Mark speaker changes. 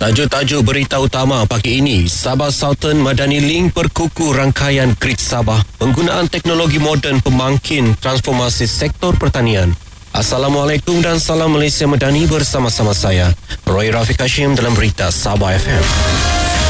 Speaker 1: Tajuk-tajuk berita utama pagi ini. Sabah Southern Madani Link perkukuh rangkaian grid Sabah. Penggunaan teknologi moden pemangkin transformasi sektor pertanian. Assalamualaikum dan salam Malaysia Madani bersama-sama saya, Roy Rafiq Hashim dalam berita Sabah FM.